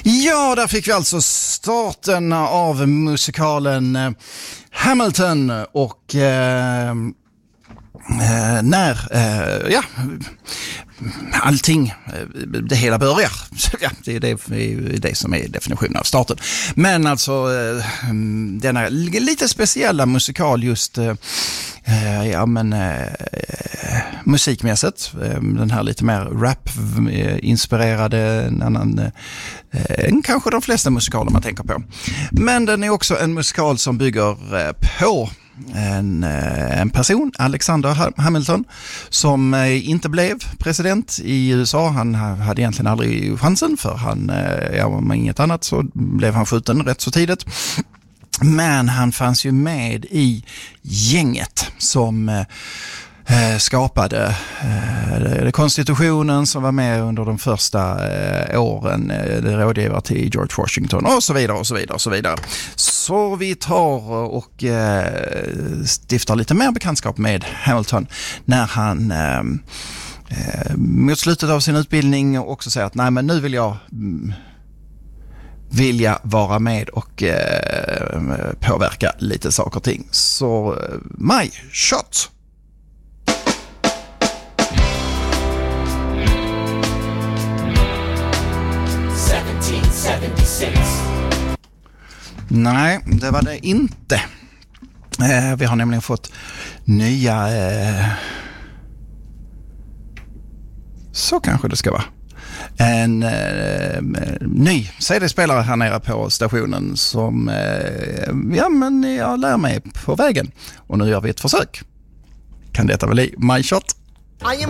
Ja, där fick vi alltså starten av musikalen Hamilton och när allting, det hela börjar. Ja, det är det som är definitionen av starten. Men alltså denna lite speciella musikal just musikmässigt, den här lite mer rap-inspirerade, en annan kanske de flesta musikaler man tänker på. Men den är också en musikal som bygger på en person, Alexander Hamilton, som inte blev president i USA. Han hade egentligen aldrig chansen, för om inget annat så blev han skjuten rätt så tidigt. Men han fanns ju med i gänget som skapade konstitutionen, som var med under de första åren, rådgivare till George Washington och så vidare och så vidare och så vidare. Så vi tar och stiftar lite mer bekantskap med Hamilton när han mot slutet av sin utbildning också säger att nej, men nu vill jag vara med och påverka lite saker och ting. Så my shot! Nej, det var det inte. Vi har nämligen fått nya... så kanske det ska vara. En ny CD-spelare här nere på stationen som jag lär mig på vägen. Och nu gör vi ett försök. Kan detta väl bli my shot? I am